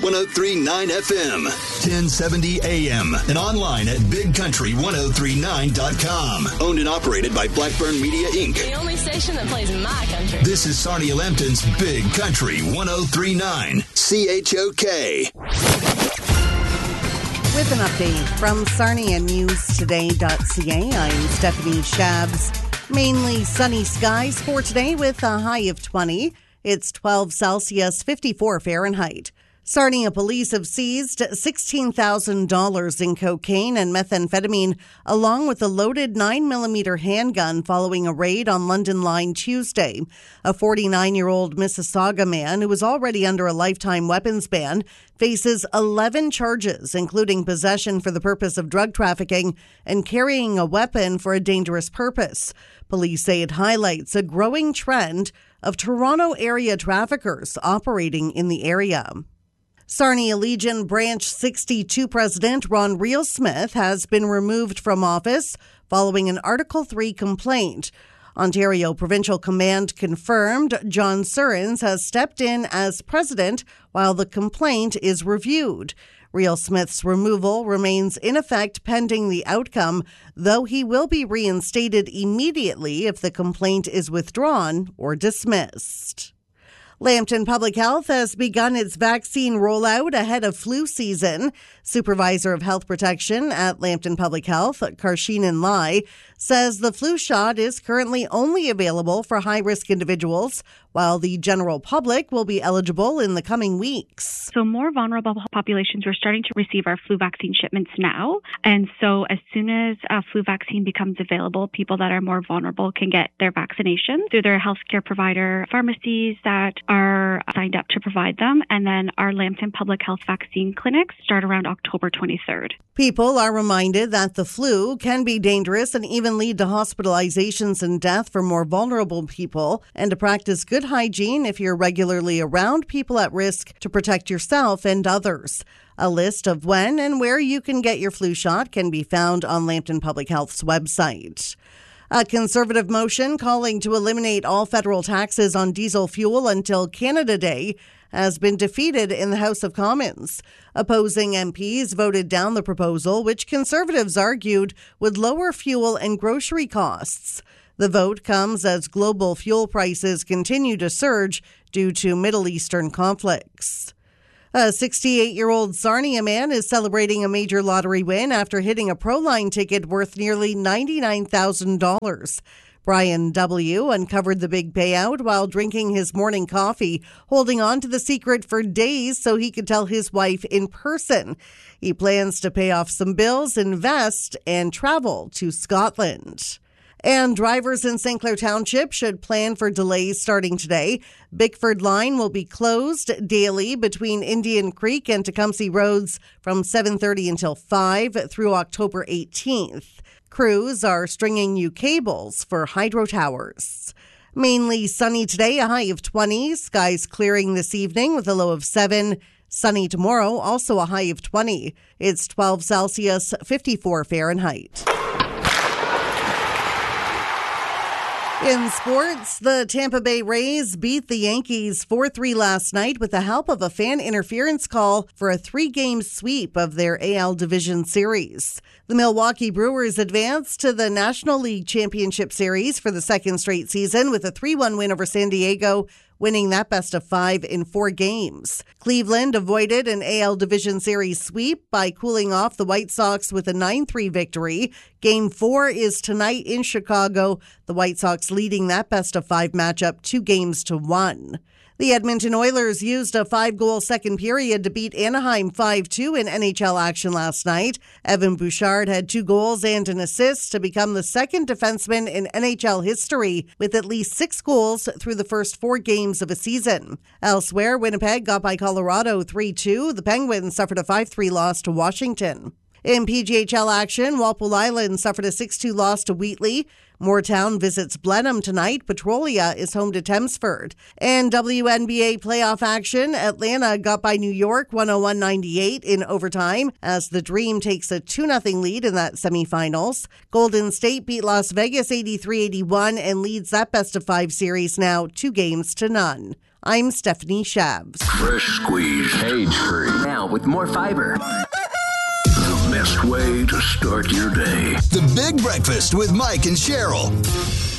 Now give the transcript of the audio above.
103.9 FM, 1070 AM, and online at bigcountry1039.com. Owned and operated by Blackburn Media, Inc. The only station that plays my country. This is Sarnia Lambton's Big Country 103.9 CHOK. With an update from SarniaNewsToday.ca, I'm Stephanie Shabs. Mainly sunny skies for today with a high of 20. It's 12 Celsius, 54 Fahrenheit. Sarnia police have seized $16,000 in cocaine and methamphetamine, along with a loaded 9mm handgun following a raid on London Line Tuesday. A 49-year-old Mississauga man who was already under a lifetime weapons ban faces 11 charges, including possession for the purpose of drug trafficking and carrying a weapon for a dangerous purpose. Police say it highlights a growing trend of Toronto area traffickers operating in the area. Sarnia Legion Branch 62 President Ron Real-Smith has been removed from office following an Article 3 complaint. Ontario Provincial Command confirmed John Surrens has stepped in as president while the complaint is reviewed. Real-Smith's removal remains in effect pending the outcome, though he will be reinstated immediately if the complaint is withdrawn or dismissed. Lambton Public Health has begun its vaccine rollout ahead of flu season. Supervisor of Health Protection at Lambton Public Health, Karsheenan Lai, says the flu shot is currently only available for high-risk individuals, while the general public will be eligible in the coming weeks. So more vulnerable populations, we're starting to receive our flu vaccine shipments now. And so as soon as a flu vaccine becomes available, people that are more vulnerable can get their vaccination through their healthcare provider pharmacies that are signed up to provide them. And then our Lambton Public Health vaccine clinics start around October 23rd. People are reminded that the flu can be dangerous and even lead to hospitalizations and death for more vulnerable people, and to practice good hygiene if you're regularly around people at risk to protect yourself and others. A list of when and where you can get your flu shot can be found on Lambton Public Health's website. A Conservative motion calling to eliminate all federal taxes on diesel fuel until Canada Day has been defeated in the House of Commons. Opposing MPs voted down the proposal, which Conservatives argued would lower fuel and grocery costs. The vote comes as global fuel prices continue to surge due to Middle Eastern conflicts. A 68-year-old Sarnia man is celebrating a major lottery win after hitting a Proline ticket worth nearly $99,000. Brian W. uncovered the big payout while drinking his morning coffee, holding on to the secret for days so he could tell his wife in person. He plans to pay off some bills, invest, and travel to Scotland. And drivers in St. Clair Township should plan for delays starting today. Bickford Line will be closed daily between Indian Creek and Tecumseh Roads from 7:30 until 5 through October 18th. Crews are stringing new cables for hydro towers. Mainly sunny today, a high of 20. Skies clearing this evening with a low of 7. Sunny tomorrow, also a high of 20. It's 12 Celsius, 54 Fahrenheit. In sports, the Tampa Bay Rays beat the Yankees 4-3 last night with the help of a fan interference call for a 3-game sweep of their AL Division Series. The Milwaukee Brewers advanced to the National League Championship Series for the second straight season with a 3-1 win over San Diego, winning that best of 5 in 4 games. Cleveland avoided an AL Division Series sweep by cooling off the White Sox with a 9-3 victory. Game 4 is tonight in Chicago, the White Sox leading that best of 5 matchup 2-1. The Edmonton Oilers used a 5-goal second period to beat Anaheim 5-2 in NHL action last night. Evan Bouchard had 2 goals and an assist to become the second defenseman in NHL history with at least 6 goals through the first 4 games of a season. Elsewhere, Winnipeg got by Colorado 3-2. The Penguins suffered a 5-3 loss to Washington. In PGHL action, Walpole Island suffered a 6-2 loss to Wheatley. Mooretown visits Blenheim tonight. Petrolia is home to Thamesford. And WNBA playoff action, Atlanta got by New York 101-98 in overtime as the Dream takes a 2-0 lead in that semifinals. Golden State beat Las Vegas 83-81 and leads that best of 5 series now 2-0. I'm Stephanie Shabs. Fresh squeeze, cage free. now with more fiber. The best way to start your day. The Big Breakfast with Mike and Cheryl.